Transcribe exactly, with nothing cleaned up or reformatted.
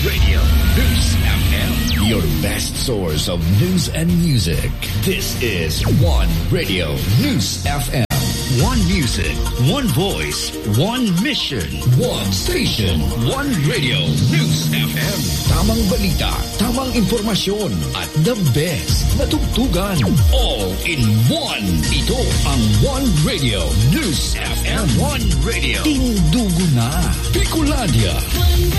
Radio News F M, your best source of news and music. This is One Radio News F M. One music, one voice, one mission, one station, one radio. News F M. Tamang balita, tamang impormasyon, at the best na tugtugan. All in one. Ito ang One Radio News F M. One Radio. Tindugo na. Picolandia.